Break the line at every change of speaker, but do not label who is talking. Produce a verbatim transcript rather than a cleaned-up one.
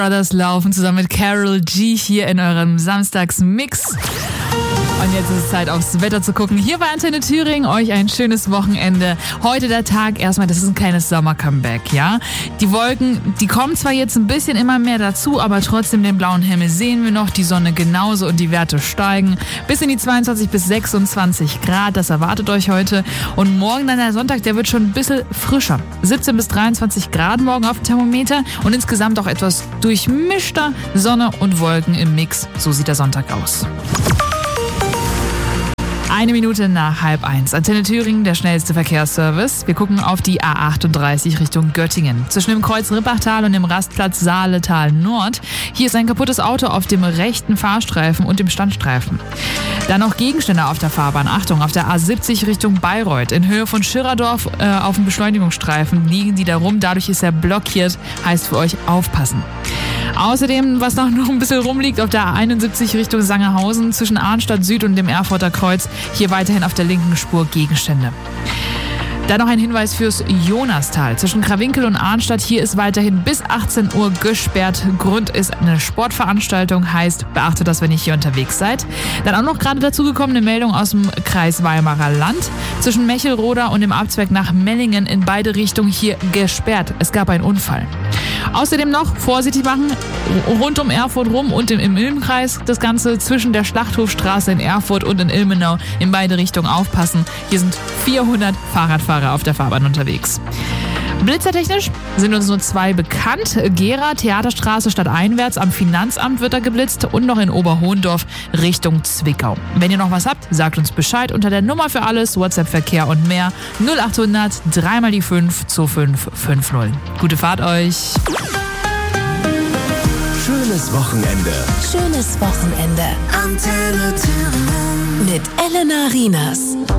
Brothers laufen zusammen mit Karol G hier in eurem Samstagsmix. Und jetzt ist es Zeit, aufs Wetter zu gucken. Hier bei Antenne Thüringen, euch ein schönes Wochenende. Heute der Tag, erstmal, das ist ein kleines Sommer-Comeback, ja. Die Wolken, die kommen zwar jetzt ein bisschen immer mehr dazu, aber trotzdem den blauen Himmel sehen wir noch, die Sonne genauso und die Werte steigen. Bis in die zweiundzwanzig bis sechsundzwanzig Grad, das erwartet euch heute. Und morgen dann der Sonntag, der wird schon ein bisschen frischer. siebzehn bis dreiundzwanzig Grad morgen auf dem Thermometer und insgesamt auch etwas durchmischter Sonne und Wolken im Mix. So sieht der Sonntag aus. Eine Minute nach halb eins. Antenne Thüringen, der schnellste Verkehrsservice. Wir gucken auf die A achtunddreißig Richtung Göttingen. Zwischen dem Kreuz Rippachtal und dem Rastplatz Saaletal Nord. Hier ist ein kaputtes Auto auf dem rechten Fahrstreifen und dem Standstreifen. Dann noch Gegenstände auf der Fahrbahn. Achtung, auf der A siebzig Richtung Bayreuth. In Höhe von Schirerdorf äh, auf dem Beschleunigungsstreifen liegen die da rum. Dadurch ist er blockiert. Heißt für euch aufpassen. Außerdem, was noch, noch ein bisschen rumliegt, auf der A einundsiebzig Richtung Sangerhausen zwischen Arnstadt Süd und dem Erfurter Kreuz. Hier weiterhin auf der linken Spur Gegenstände. Dann noch ein Hinweis fürs Jonastal. Zwischen Krawinkel und Arnstadt, hier ist weiterhin bis achtzehn Uhr gesperrt. Grund ist eine Sportveranstaltung, heißt, beachtet das, wenn ihr hier unterwegs seid. Dann auch noch gerade dazugekommene Meldung aus dem Kreis Weimarer Land. Zwischen Mechelroda und dem Abzweig nach Mellingen in beide Richtungen hier gesperrt. Es gab einen Unfall. Außerdem noch vorsichtig machen, rund um Erfurt rum und im, im Ilmenkreis das Ganze zwischen der Schlachthofstraße in Erfurt und in Ilmenau in beide Richtungen aufpassen. Hier sind vierhundert Fahrradfahrer auf der Fahrbahn unterwegs. Blitzertechnisch sind uns nur zwei bekannt. Gera, Theaterstraße stadteinwärts, am Finanzamt wird da geblitzt und noch in Oberhohendorf Richtung Zwickau. Wenn ihr noch was habt, sagt uns Bescheid unter der Nummer für alles, WhatsApp-Verkehr und mehr null achthundert drei mal die fünf zwei fünf fünf null. Gute Fahrt euch!
Schönes Wochenende.
Schönes Wochenende.
Antenne Thüringen.
Mit Elena Rienas.